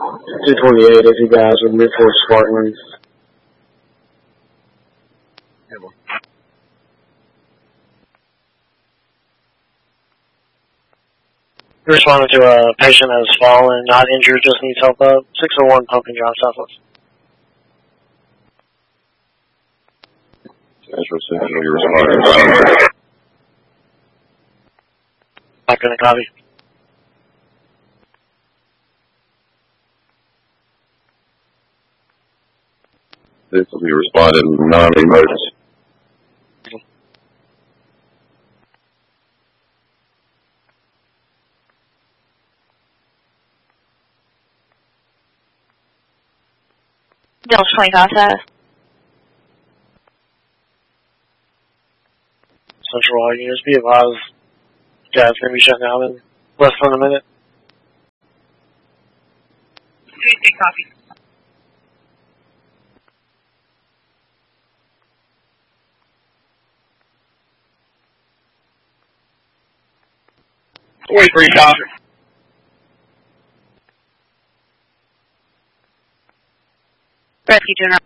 228 if you guys would move for Spartans. Responding to a patient that has fallen, not injured, just needs help up. 601 pumping job southwest. Central, you're responding. Not going to copy. This will be responded non-emergency. Delta 25 South. Central, all units be advised. Gas going to be shut down in less than a minute. 3-3 copy. Copy. Rescue General